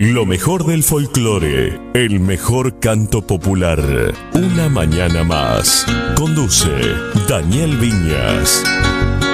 Lo mejor del folclore, el mejor canto popular. Una mañana más. Conduce Daniel Viñas.